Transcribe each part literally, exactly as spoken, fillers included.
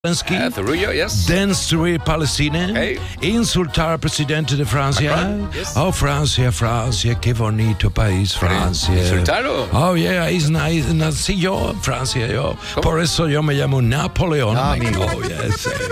Uh, Zarullo, yes. Destruir Palestina, Hey. insultar al presidente de Francia. Macron, yes. Oh, Francia, Francia, qué bonito país, Francia. ¿Insultarlo? Oh, yeah, is nice. Nací yo en Francia, yo. ¿Cómo? Por eso yo me llamo Napoleón. Ah, amigo. amigo. Oh, yes, eh.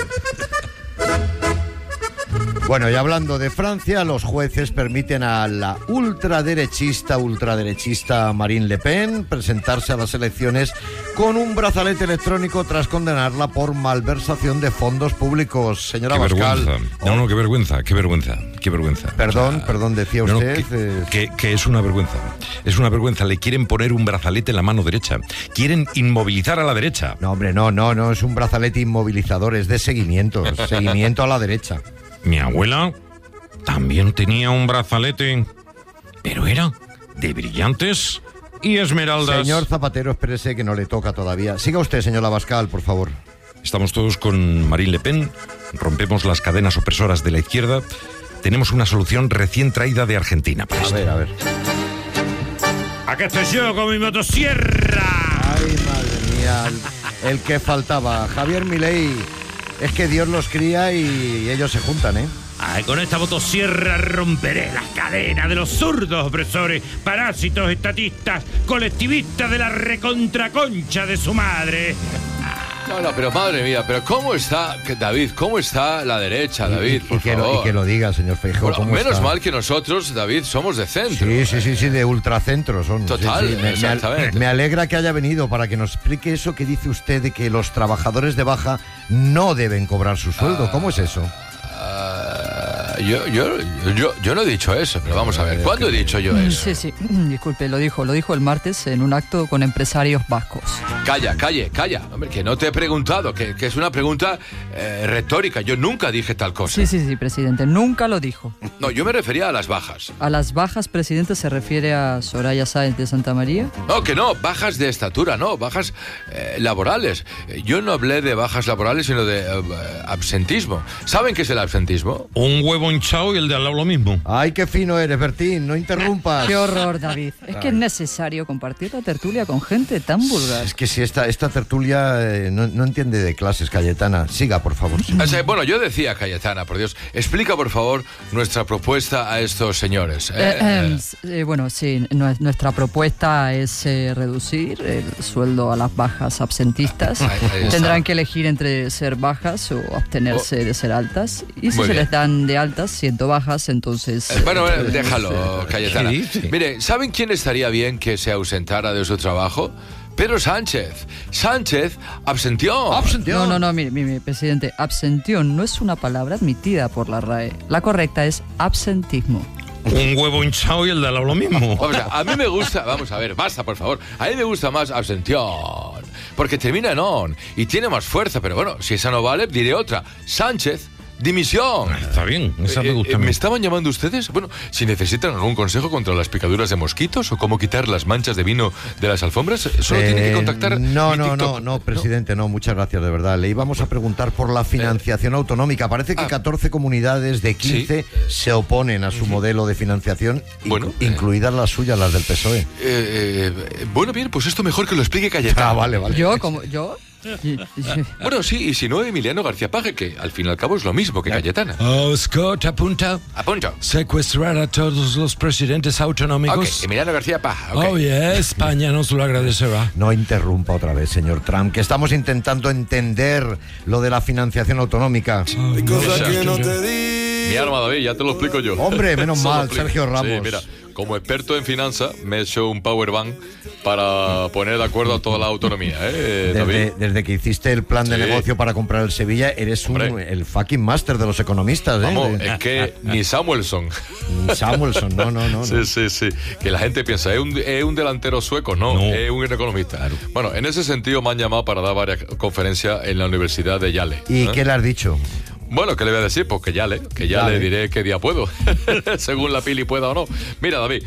Bueno, y hablando de Francia, los jueces permiten a la ultraderechista, ultraderechista Marine Le Pen presentarse a las elecciones con un brazalete electrónico tras condenarla por malversación de fondos públicos. Señora Qué Abascal. vergüenza. No, no, qué vergüenza, qué vergüenza, qué vergüenza. Perdón, O sea, perdón, decía no, no, usted. que, eh, que- que es una vergüenza. Es una vergüenza. Le quieren poner un brazalete en la mano derecha. Quieren inmovilizar a la derecha. No, hombre, no, no, no es un brazalete inmovilizador, es de seguimiento, seguimiento a la derecha. Mi abuela también tenía un brazalete, pero era de brillantes y esmeraldas. Señor Zapatero, espérese que no le toca todavía. Siga usted, señor Abascal, por favor. Estamos todos con Marine Le Pen, rompemos las cadenas opresoras de la izquierda. Tenemos una solución recién traída de Argentina para A esto. ver, a ver. Acá estoy yo con mi motosierra. Ay, madre mía, el, el que faltaba. Javier Milei, es que Dios los cría y ellos se juntan, ¿eh? Ay, con esta motosierra romperé las cadenas de los zurdos opresores, parásitos, estatistas, colectivistas de la recontraconcha de su madre. No, no, pero madre mía, pero ¿cómo está, que- David, cómo está la derecha, David, y, por y que lo, favor? y que lo diga, señor Feijóo. Bueno, ¿cómo menos está? mal que nosotros, David, somos de centro. Sí, sí, sí, sí, de ultracentro son. Total, Sí, sí, me- me, al- exactamente. me alegra que haya venido para que nos explique eso que dice usted de que los trabajadores de baja no deben cobrar su sueldo. ¿Cómo es eso? Ah, yo, yo, yo, yo no he dicho eso, pero vamos a ver, ¿cuándo he dicho yo eso? Sí, sí, disculpe, lo dijo, lo dijo el martes en un acto con empresarios vascos. Calla, calle, calla. Hombre, que no te he preguntado, que, que es una pregunta eh, retórica. Yo nunca dije tal cosa. Sí, sí, sí, presidente, nunca lo dijo. No, yo me refería a las bajas. A las bajas, presidente, se refiere a Soraya Sáenz de Santa María. No, que no, bajas de estatura, no, bajas eh, laborales. Eh, Yo no hablé de bajas laborales, sino de eh, absentismo. ¿Saben qué es el absentismo? Un huevo hinchado y el de al lado lo mismo. Ay, qué fino eres, Bertín, no interrumpas. Qué horror, David. Es que es necesario compartir la tertulia con gente tan vulgar. Es que si esta, esta tertulia eh, no, no entiende de clases, Cayetana. Siga, por favor. sí. O sea, bueno, yo decía, Cayetana, por Dios, explica por favor nuestra propuesta a estos señores. Eh, Eh, eh, eh, eh, bueno, sí, nue- nuestra propuesta es eh, reducir el sueldo a las bajas absentistas. Ahí- ahí está. Tendrán que elegir entre ser bajas o abstenerse de ser altas. Y si Muy se bien. les dan de altas, siendo bajas, entonces... eh, bueno, eh, eh, déjalo, Cayetana. ¿Qué dice? Mire, ¿saben quién estaría bien que se ausentara de su trabajo? Pedro Sánchez. Sánchez absentió. No, no, no, mire, mire, presidente, absentión no es una palabra admitida por la R A E. La correcta es absentismo. Un huevo hinchado y el de al lado lo mismo. Vamos a, a mí me gusta, vamos a ver, basta por favor. A mí me gusta más absentión, porque termina en on y tiene más fuerza, pero bueno, si esa no vale, diré otra. Sánchez, dimisión. Está bien, esa me Eh, gusta eh, a mí. ¿Me estaban llamando ustedes? Bueno, si necesitan algún consejo contra las picaduras de mosquitos o cómo quitar las manchas de vino de las alfombras, solo tienen que Eh, contactar No, mi no, TikTok. no, no, presidente, no, muchas gracias, de verdad. Le íbamos a preguntar por la financiación autonómica. Parece que ah. catorce comunidades de quince se oponen a su modelo de financiación, inc- Bueno, eh. incluidas las suyas, las del P S O E. Eh, eh, bueno, bien, pues esto mejor que lo explique Cayetana. Ah, vale, vale. Yo, como yo... Bueno, sí, y si no, Emiliano García Paje, que al fin y al cabo es lo mismo que Cayetana. Oh, Scott, apunta. A punto. Secuestrar a todos los presidentes Ok, autonómicos. Emiliano García Paje. ok. Oh, yeah, España nos lo agradecerá. No interrumpa otra vez, señor Trump, que estamos intentando entender lo de la financiación autonómica. Hay Cosas que no te di. Mi arma, David, ya te lo explico yo. Hombre, menos Solo mal, explico. Sergio Ramos. Sí, mira, como experto en finanzas, me he hecho un power bank para poner de acuerdo a toda la autonomía, ¿eh, David? Desde, desde que hiciste el plan de Sí. negocio para comprar el Sevilla, eres un, Hombre. el fucking master de los economistas, ¿eh? Vamos, De- es que ni Samuelson. Samuelson, no, no, no. no. Sí, sí, sí. Que la gente piensa, ¿es un, es un delantero sueco? No, No. es un economista. Bueno, en ese sentido me han llamado para dar varias conferencias en la Universidad de Yale. ¿Y ¿eh? qué le has dicho? Bueno, ¿qué le voy a decir? Pues que ya le, que ya Dale. le diré qué día puedo, según la pili pueda o no. Mira, David,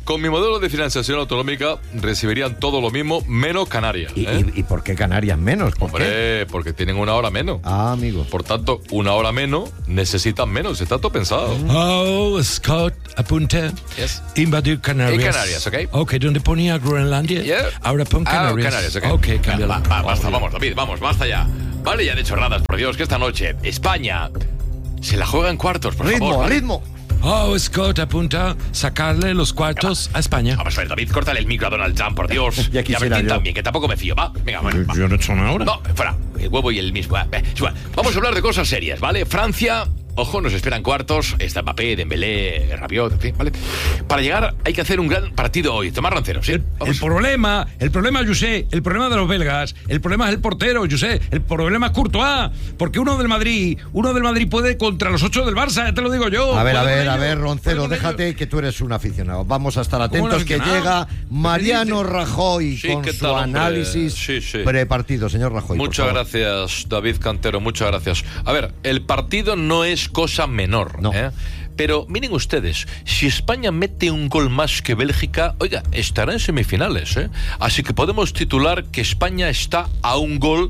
Con mi modelo de financiación autonómica recibirían todo lo mismo, menos Canarias. ¿Y, ¿eh? y, y por qué Canarias menos? ¿Por Hombre, qué? porque tienen una hora menos. Ah, amigo. Por tanto, una hora menos necesitan menos. Está todo pensado. Oh, Scott, apunta. Yes. Invadir Canarias. Y Canarias, ¿ok? Ok, ¿dónde ponía Groenlandia? Yeah. Ahora pon Canarias. Ah, Canarias, ¿ok? Ok, cámbialo. Va, va, basta, vamos, David, vamos, basta ya. Vale ya de chorradas, por Dios, que esta noche España se la juega en cuartos, por Ritmo, favor. ¿vale? ritmo. Oh, Scott, apunta sacarle los cuartos a España. Vamos a ver, David, córtale el micro a Donald Trump, por Dios. Ya y a quisiera Bertín yo. también, que tampoco me fío, ¿va? Venga, bueno, va. Yo no he hecho nada ahora. No, fuera, el huevo y el mismo. va, va, es igual. Vamos a hablar de cosas serias, ¿vale? Francia, ojo, nos esperan cuartos. Está Mbappé, Dembélé, Rabiot, en fin, ¿vale? Para llegar hay que hacer un gran partido hoy. Tomás Roncero, ¿sí? El, Vamos. el problema, el problema, José, el problema de los belgas, el problema es el portero, José, el problema es Courtois, porque uno del Madrid, uno del Madrid puede contra los ocho del Barça, ya te lo digo yo. A ver, a puede ver, con a ello, ver, puede Roncero, con déjate ello. que tú eres un aficionado. Vamos a estar ¿Cómo un atentos que aficionado? llega Mariano Rajoy Sí, con ¿qué su tal, hombre? análisis Sí, sí. prepartido. Señor Rajoy, por Muchas favor. gracias, David Cantero, muchas gracias. A ver, el partido no es cosa menor, No. ¿eh? Pero miren ustedes, si España mete un gol más que Bélgica, oiga, estará en semifinales, ¿eh? Así que podemos titular que España está a un gol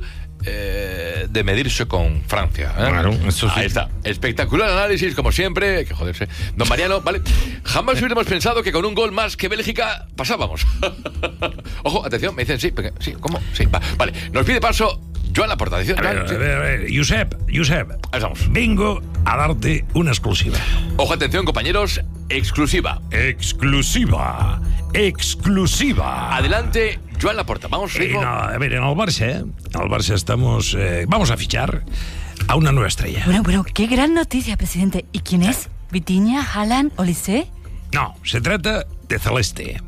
eh, de medirse con Francia, ¿eh? Claro, eso sí. Ahí está. Espectacular análisis, como siempre. Hay que joderse. Don Mariano, ¿vale? Jamás hubiéramos pensado que con un gol más que Bélgica pasábamos. Ojo, atención, me dicen sí, porque- sí, ¿cómo? Sí, va, vale. Nos pide paso Joan Laporta. Atención, A ver, Joan, sí. a ver, a ver, Josep, Josep, Ahí estamos. vengo a darte una exclusiva. Ojo, atención, compañeros, exclusiva. Exclusiva, exclusiva. Adelante, Joan Laporta. Vamos, Eh, ritmo. no, a ver, en el Barça, ¿eh? En el Barça estamos, eh, vamos a fichar a una nueva estrella. Bueno, bueno, qué gran noticia, presidente. ¿Y quién es? ¿Vitinha, Haaland, Olise? No, se trata de Celeste.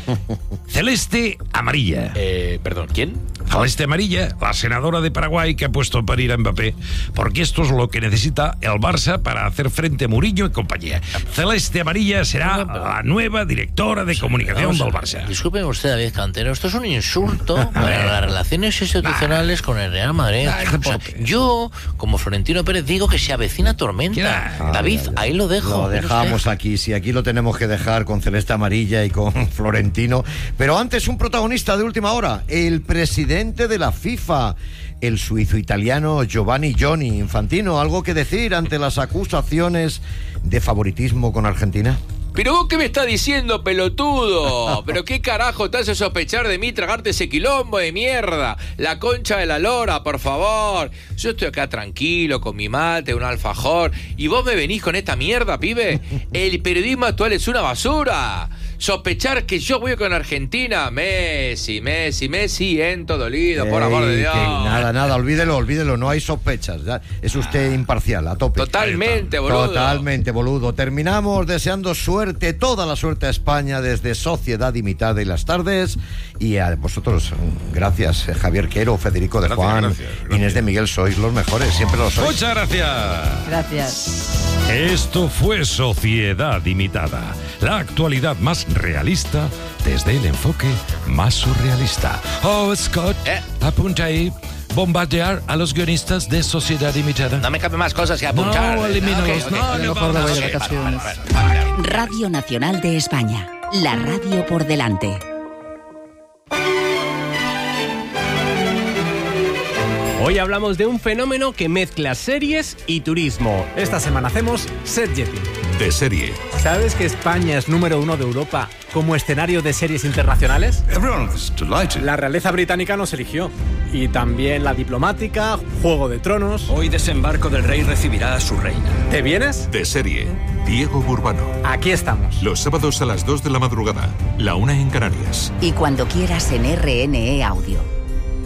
Celeste Amarilla. Eh, perdón, ¿quién? Celeste Amarilla, la senadora de Paraguay que ha puesto a parir a Mbappé, porque esto es lo que necesita el Barça para hacer frente a Murillo y compañía. Celeste Amarilla será la nueva directora de comunicación del Barça. Disculpe usted, David Cantero, esto es un insulto para las relaciones institucionales con el Real Madrid. O sea, yo, como Florentino Pérez, digo que se avecina tormenta. Ah, David, ya, ya. ahí lo dejo. Lo mire dejamos usted. aquí, si aquí lo tenemos que dejar con Celeste Amarilla y con Florentino. Pero antes, un protagonista de última hora, el presidente de la FIFA, el suizo-italiano Giovanni Johnny Infantino. ¿Algo que decir ante las acusaciones de favoritismo con Argentina? ¿Pero vos qué me estás diciendo, pelotudo? ¿Pero qué carajo te hace sospechar de mí tragarte ese quilombo de mierda? La concha de la lora, por favor. Yo estoy acá tranquilo, con mi mate, un alfajor, y vos me venís con esta mierda, pibe. El periodismo actual es una basura. Sospechar que yo voy con Argentina. Messi, Messi, Messi, ento dolido, por Ey, amor de Dios. que nada, nada, olvídelo, olvídelo, no hay sospechas. Ya, es usted imparcial, a tope. Totalmente, boludo. Totalmente, boludo. Terminamos deseando suerte, toda la suerte a España desde Sociedad Imitada y las tardes. Y a vosotros, gracias, eh, Javier Quero, Federico de Gracias, Juan, gracias, gracias. Inés de Miguel, sois los mejores, siempre lo sois. Muchas gracias. Gracias. Esto fue Sociedad Imitada, la actualidad más realista desde el enfoque más surrealista. Oh, Scott, ¿Eh? apunta ahí. Bombardear a los guionistas de Sociedad Imitada. No me cabe más cosas que apuntar. No, elimínalos, Ok, ok. no, no, Mejor me voy de Ok, vacaciones. vale, vale, vale, vale. Radio Nacional de España. La radio por delante. Hoy hablamos de un fenómeno que mezcla series y turismo. Esta semana hacemos Set Jetting. De serie. ¿Sabes que España es número uno de Europa como escenario de series internacionales? Everyone was delighted. La realeza británica nos eligió. Y también la diplomática, Juego de Tronos. Hoy desembarco del rey recibirá a su reina. ¿Te vienes? De serie. Diego Burbano. Aquí estamos. Los sábados a las dos de la madrugada. La una en Canarias. Y cuando quieras en R N E Audio.